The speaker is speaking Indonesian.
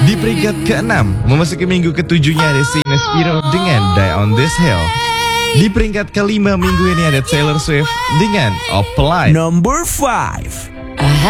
Di peringkat ke-6, memasuki minggu ke-7-nya ada Sina Spiro dengan Die on This Hill. Di peringkat ke-5 minggu ini ada Taylor Swift dengan Apply. Number 5.